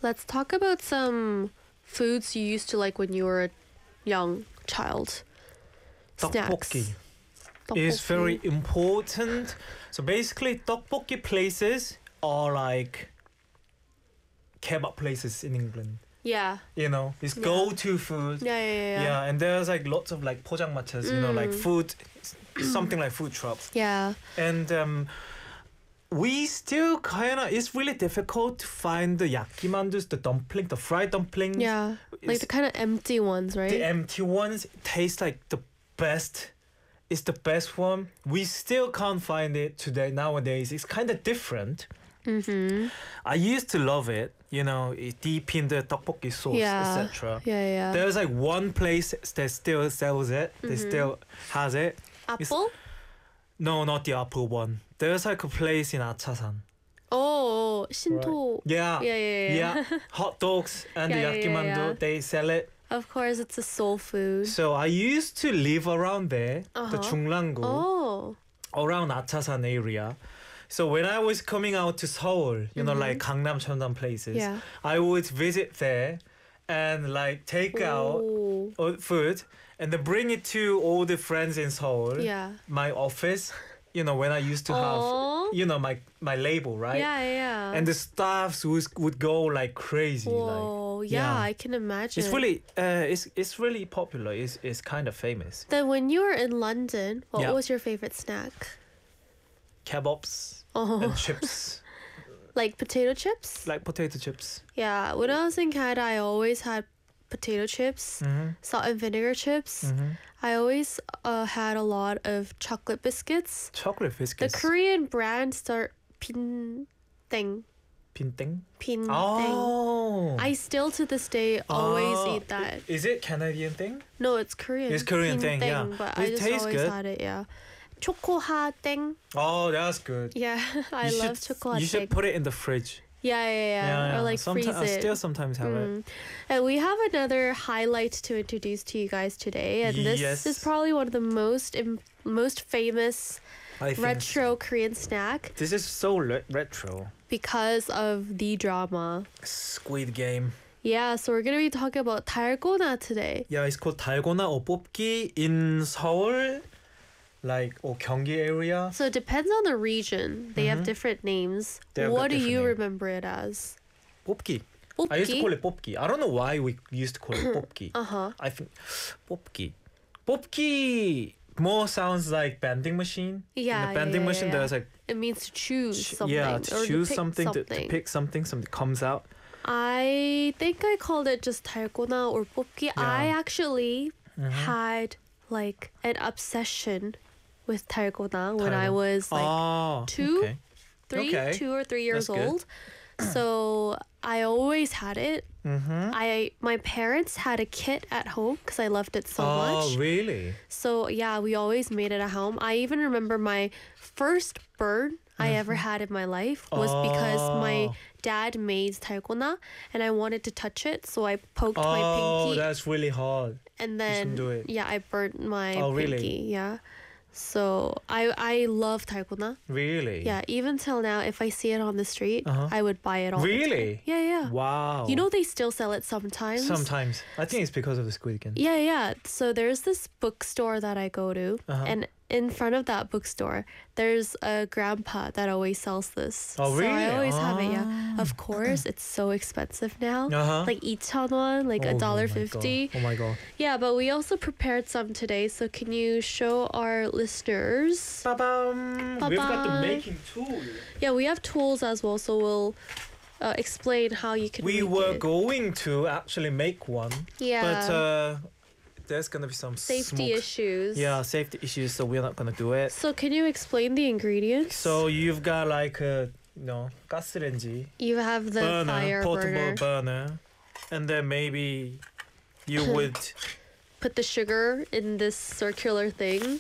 Let's talk about some foods you used to like when you were a young child. Tteokbokki Snacks. is Tteokbokki. very important. So basically, tteokbokki places are like kebab places in England. Yeah. You know, it's Yeah. go-to food. Yeah. And there's like lots of like 포장마차s, you know, like food, something like food shops. Yeah. And we still kind of, it's really difficult to find the yakimandus, the dumpling, the fried dumplings. Yeah. Like the kind of empty ones, right? The empty ones taste like the best. It's the best one. We still can't find it today, nowadays. It's kind of different. Mm-hmm. I used to love it, you know, deep in the tteokbokki sauce, Yeah. etc. Yeah. There's like one place that still sells it. They still has it. Apple? No, not the Apple one. There's like a place in Achasan. Oh, Shinto. Yeah. Yeah. Hot dogs and the Yeah, yeah, yakimandu, yeah. they sell it. Of course, it's a soul food. So I used to live around there, the Uh-huh. Junglang-gu, Oh. around Achasan area. So when I was coming out to Seoul, you know, like Gangnam, Cheondan places, Yeah. I would visit there and like take out Ooh. food and then bring it to all the friends in Seoul, Yeah. my office, you know, when I used to have, Aw. you know, my label, right? Yeah. And the staffs would go like crazy. Whoa, like, yeah, I can imagine. It's really, it's really popular. It's kind of famous. Then when you were in London, what Yeah. was your favorite snack? Kebabs Oh, and chips, like potato chips? like potato chips. Yeah, when I was in Canada, I always had potato chips, salt and vinegar chips. I always had a lot of chocolate biscuits. Chocolate The biscuits. Korean brand start Pinteng. Pinteng. Pinteng. Oh. I still to this day always Oh. eat that. Is it Canadian thing? No, it's Korean. It's Korean thing, yeah. But It I just tastes always good. had it, yeah. Chocoha Teng. Oh, that's good. Yeah, I You love should- chocolate You should put it in the fridge. Yeah. Or like freeze I it. still sometimes have it. And we have another highlight to introduce to you guys today, and this Yes. is probably one of the most famous I think retro Korean snack this is so retro. because of the drama. Squid Game. Yeah, so we're gonna be talking about 달고나 today. Yeah, it's called 달고나 or 뽑기 in Seoul, like or Gyeonggi area. So it depends on the region. They have different names. They have What got do you different remember it as? 뽑기. I used to call it 뽑기. I don't know why we used to call it 뽑기. Uh-huh. I think 뽑기. 뽑기 more sounds like vending machine. Yeah, In the vending yeah, machine, yeah. there's like It means to choose something. yeah, to or choose pick something, to pick something comes out. I think I called it just 달고나 or 뽑기. I actually Mm-hmm. had like an obsession with 달고나 when I was like oh, two, okay. 2 or 3 years That's good. old. So I always had it. Mm-hmm. My parents had a kit at home because I loved it so Oh, much. really? So yeah, we always made it at home. I even remember my first burn I ever had in my life was because my dad made 달고나 and I wanted to touch it, so I poked my Oh, pinky that's really hard. and then shouldn't do it. yeah, I burnt my Oh, pinky. really? Yeah. So I love 달고나. Really? Yeah, even till now, if I see it on the street, Uh-huh. I would buy it all. the Really? time. Yeah. Wow. You know they still sell it sometimes. Sometimes. I think it's because of the Squid Game. Yeah. So there's this bookstore that I go to, Uh-huh. and in front of that bookstore, there's a grandpa that always sells this. Oh, So I really? always have it. Yeah. Of course, it's so expensive now. Uh-huh. Like 2,000won, like Oh, $1.50. Oh my god. Yeah, but we also prepared some today. So can you show our listeners? Ba-bam. We've got the Ba-bam. making tool. Yeah, we have tools as well. So we'll explain how you can. We make were it. going to actually make one. Yeah. But there's gonna be some Safety smoke. issues. Yeah, safety issues, so we're not gonna do it. So can you explain the ingredients? So you've got like a 가스레인지, you have the fire portable burner. burner, and then maybe you would Put the sugar in this circular thing.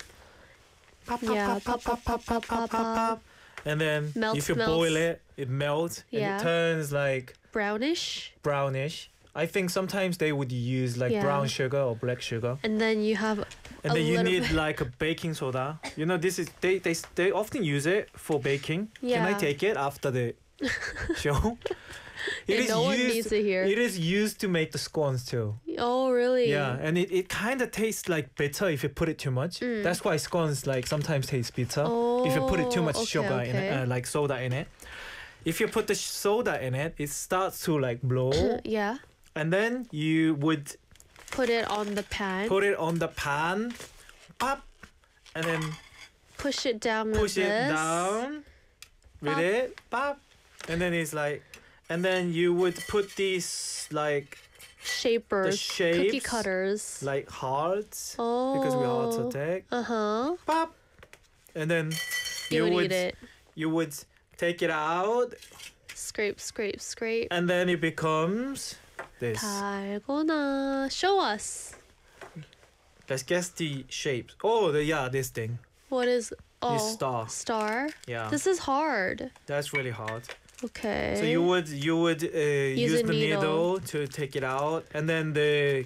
Yeah, pop, pop, pop, pop, pop, pop. and then Melts, if you melts. boil it, it melts and Yeah. it turns like Brownish. brownish. I think sometimes they would use like Yeah. brown sugar or black sugar, And then you have and a then you little need bit- like a baking soda. You know, this is they often use it for baking. Can I Yeah. take it after the show? It And is no one used. needs to hear. It is used to make the scones too. Oh, really? Yeah, and it kind of tastes like bitter if you put it too much. That's why scones like sometimes taste bitter if you put it too much Oh, sugar in it, okay. like soda in it. If you put the soda in it, it starts to like blow, Yeah. and then you would Put it on the pan. put it on the pan, pop, and then Push it down with push it this. down with Pop. it, pop, and then it's like, and then you would put these like Shapers. Cookie shapes, cutters. like hearts Oh. because we hard to take, Uh-huh. pop, and then You would eat it. you would take it out, Scrape, scrape, scrape. and then it becomes this. 달고나. Show us. Let's guess the shapes. This thing. What is... Oh. This star. Star? Yeah, This is hard. that's really hard. Okay. So you would use a the needle. needle to take it out, and then the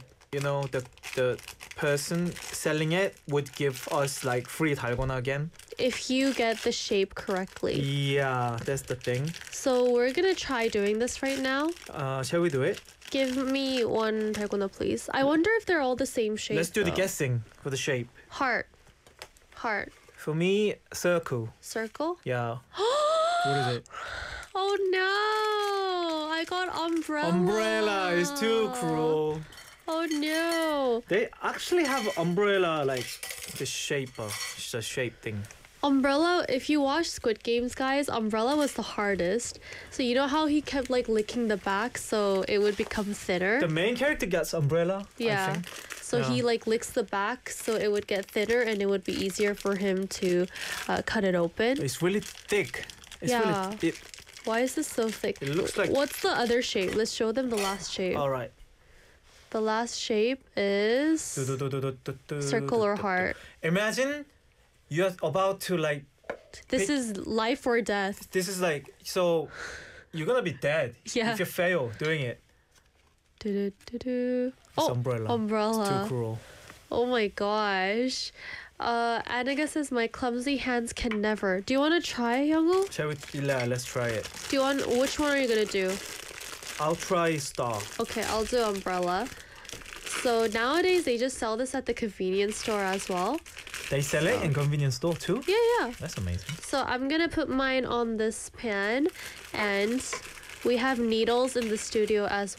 person selling it would give us like free 달고나 again. If you get the shape correctly. Yeah, that's the thing. So we're gonna try doing this right now. Shall we do it? Give me one 달고나, please. I wonder if they're all the same shape. Let's do the though. guessing for the shape. Heart. Heart. For me, circle. Circle. Yeah. What is it? Oh no! I got umbrella. Umbrella is too cruel. Oh no! They actually have umbrella like the shape thing. Umbrella, if you watch Squid Games, guys, Umbrella was the hardest. So you know how he kept like licking the back so it would become thinner? The main character gets umbrella. I Yeah. think. So he Yeah. like licks the back so it would get thinner and it would be easier for him to cut it open. It's really thick. It's Yeah. really. Why is this so thick? It looks like. What's the other shape? Let's show them the last shape. All right. The last shape is circle or heart. Imagine you're about to like. This Pick- is life or death. This is like so. You're gonna be dead Yeah. if you fail doing it. Do-do-do-do. It's Oh, umbrella. umbrella. It's too cruel. Oh my gosh. Anaga says my clumsy hands can never. Do you want to try, Youngo? Shall we? Yeah, let's try it. Do you want? Which one are you gonna do? I'll try star. Okay, I'll do umbrella. So nowadays they just sell this at the convenience store as well. They sell it in convenience store too. Yeah, yeah. That's amazing. So I'm gonna put mine on this pan, and we have needles in the studio as